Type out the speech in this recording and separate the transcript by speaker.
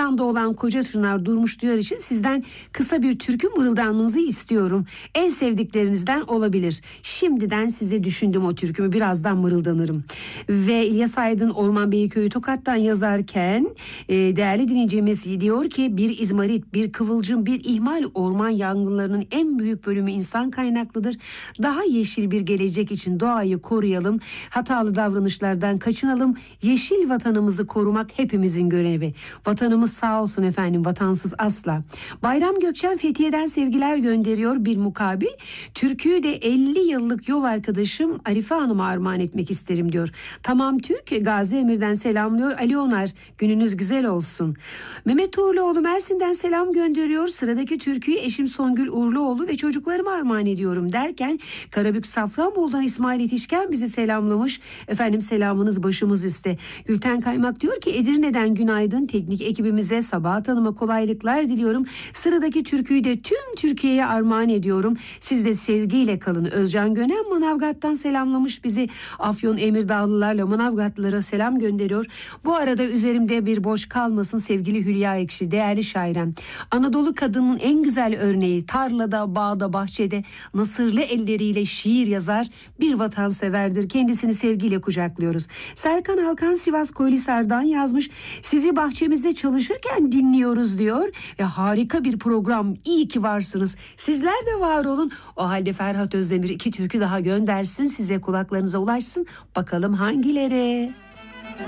Speaker 1: planda olan Koca Çınar Durmuş Duyar için sizden kısa bir türkü mırıldanmanızı istiyorum. En sevdiklerinizden olabilir. Şimdiden size düşündüm o türkümü, birazdan mırıldanırım. Ve İlyas Aydın Orman Beyköy'ü Tokat'tan yazarken değerli dinleyicimiz diyor ki bir izmarit, bir kıvılcım, bir ihmal, orman yangınlarının en büyük bölümü insan kaynaklıdır. Daha yeşil bir gelecek için doğayı koruyalım, hatalı davranışlardan kaçınalım. Yeşil vatanımızı korumak hepimizin görevi. Vatanımız sağ olsun efendim, vatansız asla. Bayram Gökçen Fethiye'den sevgiler gönderiyor bir mukabil. Türküyü de 50 yıllık yol arkadaşım Arife Hanım'a armağan etmek isterim diyor. Tamam Türk, Gazi Emir'den selamlıyor. Ali Onar, gününüz güzel olsun. Mehmet Uğurluoğlu Mersin'den selam gönderiyor. Sıradaki türküyü eşim Songül Uğurluoğlu ve çocuklarıma armağan ediyorum derken Karabük Safranbolu'dan İsmail Yetişken bizi selamlamış. Efendim selamınız başımız üstte. Gülten Kaymak diyor ki Edirne'den günaydın, teknik ekibimize Sabahat Hanım'a kolaylıklar diliyorum. Sıradaki türküyü de tüm Türkiye'ye armağan ediyorum. Siz de sevgiyle kalın. Özcan Gönen Manavgat'tan selamlamış bizi. Afyon Emirdağlılarla Manavgatlılara selam gönderiyor. Bu arada üzerimde bir borç kalmasın sevgili Hülya Ekşi, değerli şairem. Anadolu kadının en güzel örneği, tarlada, bağda, bahçede nasırlı elleriyle şiir yazar, bir vatanseverdir. Kendisini sevgiyle kucaklıyoruz. Serkan Alkan Sivas Koylisar'dan yazmış. Sizi bahçemizde çalışırken dinliyoruz diyor ve harika bir program. İyi ki varsınız. Sizler de var olun. O halde Ferhat Özdemir 2 türkü daha göndersin. Size kulaklarınıza ulaşsın. Bakalım hangileri?